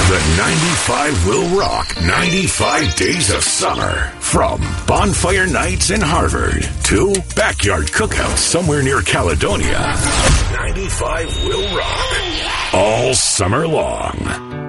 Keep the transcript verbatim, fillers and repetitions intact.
The ninety-five will rock ninety-five days of summer. From bonfire nights in Harvard to backyard cookouts somewhere near Caledonia. ninety-five will rock all summer long.